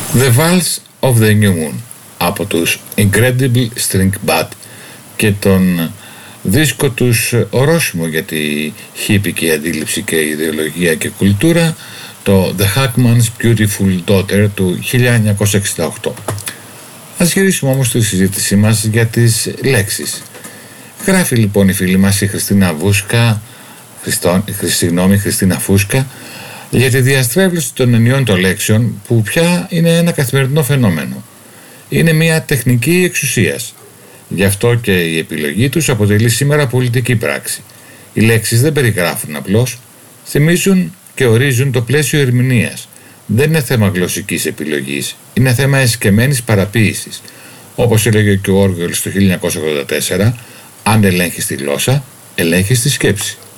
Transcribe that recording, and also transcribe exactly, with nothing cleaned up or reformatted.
The Waltz of the New Moon από τους Incredible String Band και τον δίσκο τους ορόσημο για τη χίπικη αντίληψη και ιδεολογία και κουλτούρα, το The Hackman's Beautiful Daughter του χίλια εννιακόσια εξήντα οκτώ. Ας γυρίσουμε όμως τη συζήτησή μας για τις λέξεις. Γράφει λοιπόν η φίλη μας η Χριστίνα Βούσκα, Χριστό, συγγνώμη, Χριστίνα Φούσκα, για τη διαστρέβλωση των ενιών των λέξεων που πια είναι ένα καθημερινό φαινόμενο. Είναι μια τεχνική εξουσίας. Γι' αυτό και η επιλογή τους αποτελεί σήμερα πολιτική πράξη. Οι λέξεις δεν περιγράφουν απλώς, θυμίζουν και ορίζουν το πλαίσιο ερμηνείας. Δεν είναι θέμα γλωσσικής επιλογής, είναι θέμα εσκεμμένης παραποίησης. Όπως έλεγε και ο Όργουελ το χίλια εννιακόσια ογδόντα τέσσερα, αν ελέγχεις τη γλώσσα, ελέγχεις τη σκέψη.